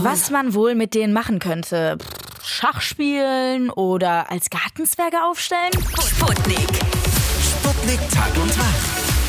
Was man wohl mit denen machen könnte. Schach spielen oder als Gartenzwerge aufstellen? Sputnik. Sputnik Tag und Nacht.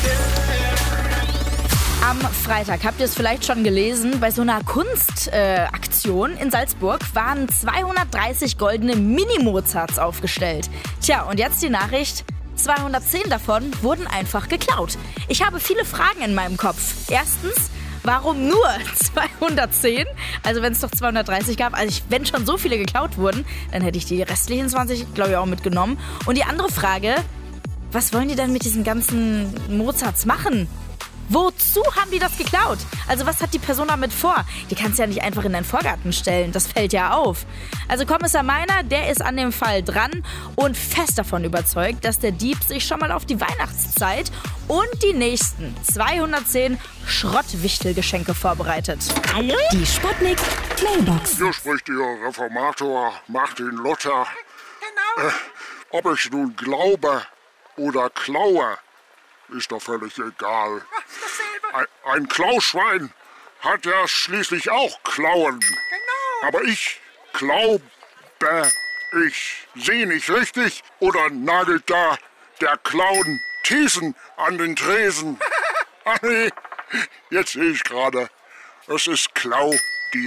Am Freitag, habt ihr es vielleicht schon gelesen, bei so einer Kunstaktion in Salzburg waren 230 goldene Mini-Mozarts aufgestellt. Tja, und jetzt die Nachricht, 210 davon wurden einfach geklaut. Ich habe viele Fragen in meinem Kopf. Erstens, warum nur 210? Also wenn es doch 230 gab, wenn schon so viele geklaut wurden, dann hätte ich die restlichen 20, glaube ich, auch mitgenommen. Und die andere Frage, was wollen die denn mit diesen ganzen Mozarts machen? Wozu haben die das geklaut? Also was hat die Person damit vor? Die kannst du ja nicht einfach in deinen Vorgarten stellen. Das fällt ja auf. Also Kommissar Meiner, der ist an dem Fall dran und fest davon überzeugt, dass der Dieb sich schon mal auf die Weihnachtszeit und die nächsten 210 Schrottwichtelgeschenke vorbereitet. Hallo? Die Sputnik Mailbox. Hier spricht Ihr Reformator Martin Luther. Genau. Ob ich nun glaube oder klaue, ist doch völlig egal. Ein Klauschwein hat ja schließlich auch Klauen. Genau. Aber ich glaube, ich sehe nicht richtig. Oder nagelt da der Clown Thesen an den Tresen? Ach nee, jetzt sehe ich gerade. Es ist Claudia.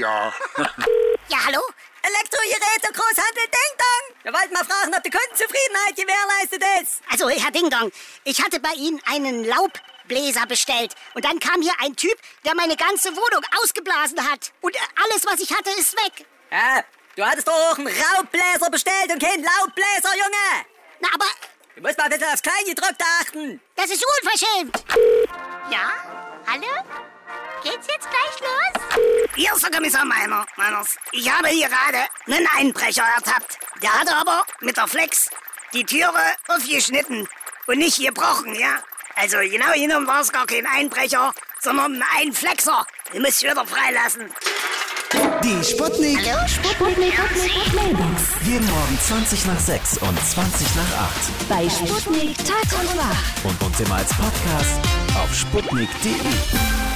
Ja, hallo? Elektrogeräte, Großhandel Ding Dong. Wir wollten mal fragen, ob die Kundenzufriedenheit gewährleistet ist. Also, Herr Ding Dong, ich hatte bei Ihnen einen Laubbläser bestellt. Und dann kam hier ein Typ, der meine ganze Wohnung ausgeblasen hat. Und alles, was ich hatte, ist weg. Ja, du hattest doch auch einen Raubbläser bestellt und keinen Laubbläser, Junge. Na, aber Du musst mal bitte aufs Kleingedruckte achten. das ist unverschämt. Ja? Hallo? Geht's jetzt gleich los? Hier ist der Kommissar Meiners. Ich habe hier gerade einen Einbrecher ertappt. Der hatte aber mit der Flex die Türe aufgeschnitten und nicht gebrochen, ja? Also genau genommen war es gar kein Einbrecher, sondern ein Einflexer. Den muss ich wieder freilassen. Die Sputnik. Hallo? Sputnik Mailbox. Jeden Morgen 20 nach 6 und 20 nach 8. Bei Sputnik Tag und Nacht. Und uns immer als Podcast auf sputnik.de.